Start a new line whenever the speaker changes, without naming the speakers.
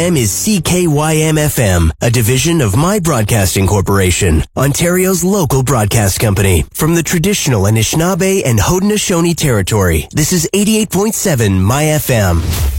M is CKYM-FM, a division of My Broadcasting Corporation, Ontario's local broadcast company. From the traditional Anishinaabe and Haudenosaunee territory, this is 88.7 My FM.